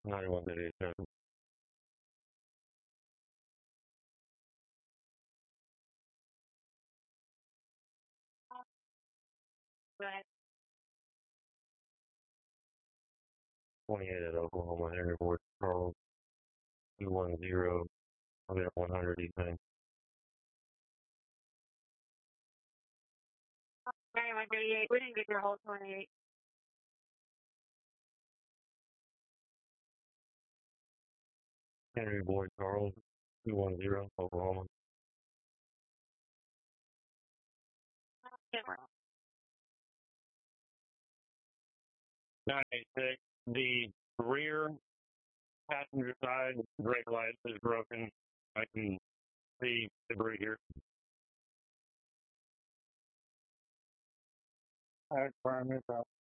9137. Right. 28 at Oklahoma, Henry Ward, Charles, 210. I'll get 100 evening. 9138. We didn't get your whole 28. Henry Boyd, Charles, 210, Oklahoma. 986. The rear passenger side brake light is broken. I can see debris here. All right, primary,